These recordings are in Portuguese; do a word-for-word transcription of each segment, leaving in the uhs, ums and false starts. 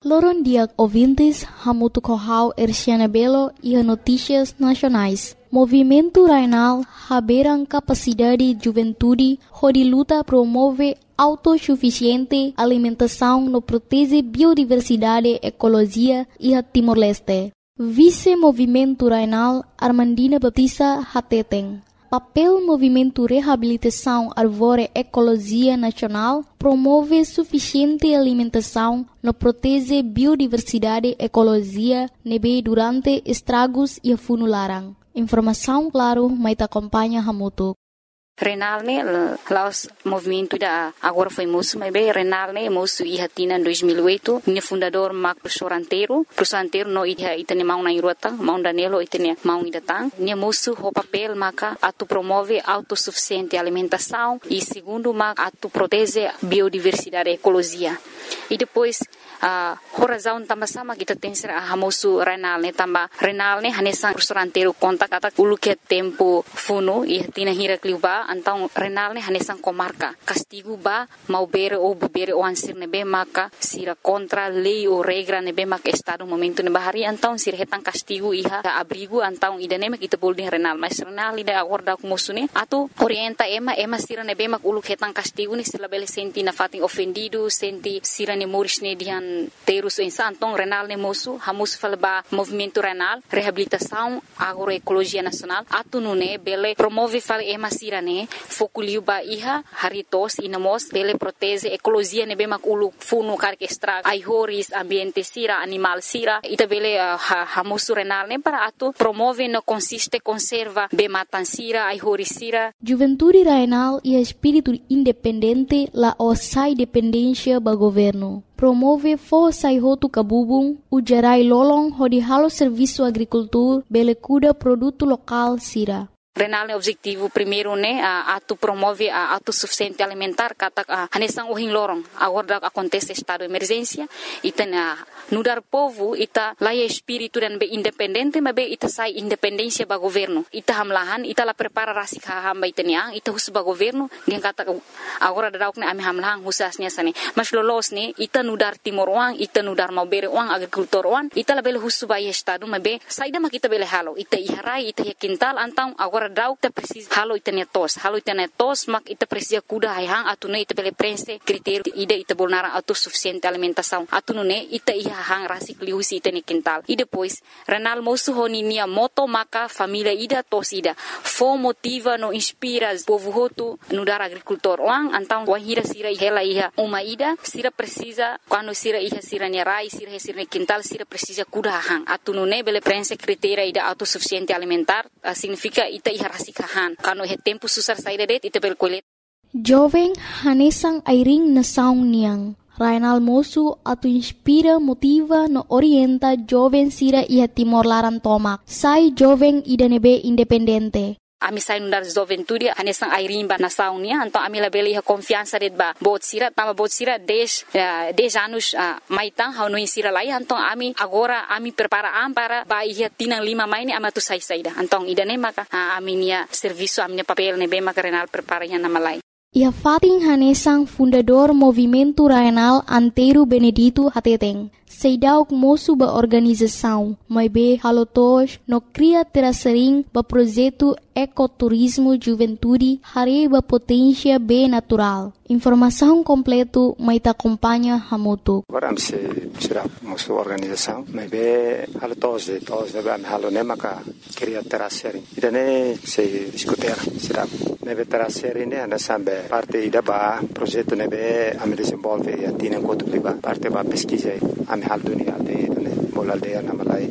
Loron dia ouvintes, hamutu kohau Erciana Belo e notícias nacionais. Movimento Rainal haberam capacidade juventude, onde luta promove autossuficiente alimentação no protege biodiversidade, ecologia e a Timor-Leste. Vice-Movimento Rainal Armandina Batista Hateteng. Papel Movimento Reabilitação Arvore Ecologia Nacional promove suficiente alimentação no protege biodiversidade ecologia nebe durante estragos e funularan. Informação claro, mas acompanha Hamutu. Renal ne laos movimento da agora foi moço, mas bem Renal ne moço e hatina em dois mil e oito, ne fundador Marco Professor Anteiro, Professor Anteiro no ida itane mau na irota, mau danelo itane mau idatang, ne moço o papel maca atu promove autossuficiente alimentação e segundo maca atu protege biodiversidade ecologia. E depois a uh, razão também sama kita tem ser a moço Renal ne também Renal ne hanesan Professor Anteiro conta kata ulu que tempo funo e hatina hira kliuba então Renal ne hanesan comarca castigo ba mau bere ou bebere ou ansir nebe maka sira contra lei ou regra nebe maka estado momento ne bahari então sira hetan castigo iha abrigo então idane mek kita boleh Renal mas Renal ida acorda com moço ne atu orienta ema ema sira nebe mak ulu hetan castigo ne sila bele senti na fating ofendido senti sira ne moris ne dihan terus insa então Renal ne moço hamus falba movimento Renal reabilitação agroecologia nacional atu nune bele promove fal ema sira ne fokuliu ba iha haritos inamos bele protege ecologia ne bemak ulu funu kar que estraga ai horis ambiente sira animal sira ita bele uh, hamusu Renal ne para atu promove no consiste conserva be matan sira ai horis sira. Juventude Rainal e espírito independente la osai dependência ba governo. Promove força e roto cabubung, o gerai lolong hodi halo serviço agricultura bele cuida produto local sira. Renal ne objetivo primeiro ne a atu promove a autossuficiente alimentar kata hanesan uhin lorong agora acontece estado de emergência ita na nudar povo ita laia espírito dan be independente mas be ita sai independência ba governo ita hamlahan ita la prepara rasik hamba ita niang ita hus ba governo dia kata agora dadauk ne ami hamlahan husasnya sane mas lolos ne ita nudar timor uang ita nudar mau bere uang agrikultor uang ita la bele hus ba estado mas be saida ma kita bele halo ita iharai ita kintal antang agora dauk ta precisa halo itane tos halo itane tos mak ita precisa kuda hayang atune ita bele prense critério ida ita bolnara autossuficiente alimentação atune ita iha hang rasik liusi itane quintal e depois Renal moço honinia moto maka família ida tos ida fo motiva no inspira povo hotu no dar agricultor wang antang wahira sira hela iha uma ida sira precisa quando sira iha sira nerai sira sira quintal sira precisa kuda hang atune bele prense critério ida autossuficiente alimentar significa ita iha rasikahan kano he tempo susar saída det ita bel kulit jovem hanesang airing na saung niang Rainal moço atu inspira motiva no orienta jovem sira iha Timor Laran tomak sai jovem ida nebe independente. Ami sai nundar juventude hanesang airimba na saunia então ami la beli ha confiança det ba bot sira tama bot sira dez dez anos uh, maitang ha no insira lai então ami agora ami prepara am para ba ia tinang lima maini ama tu sai saida então idane maka uh, ami nia serviço ami nia papel ne be maka Renal prepara ya nama lai. Ia fating hanesang fundador Movimento Rainal Anteiro Benedito Hateteng. Seidauk moço ba organização, mas be halotos no cria terasering ba projeto ecoturismo juventude hare ba potência be natural. Informação completo mai ta acompanha Hamutu. Agora am se será moço organização, mas be halotos de tos de am halonema ka cria terasering. Idane se discuter será nebe terasering ne ana sambe parte ida ba projeto nebe am desenvolve e atina enquanto liba parte ba pesquisa am hal dunia de ne bolal de na malai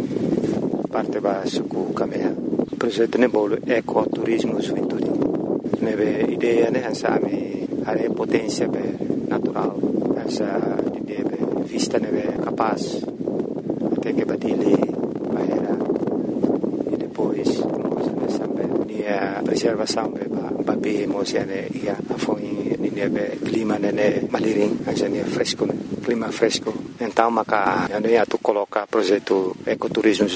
parte ba suku kamea projeto ne bolo ecoturismo juventude nebe ideia ne hansa ame are potência be natural hansa de be vista nebe capaz até que batile bahera e depois nós ne sambe dia preservação be ba be mosiane ia foi nebe clima ne maliring hansa ne fresco clima fresco então maka ano ia tu coloca projeto ecoturismo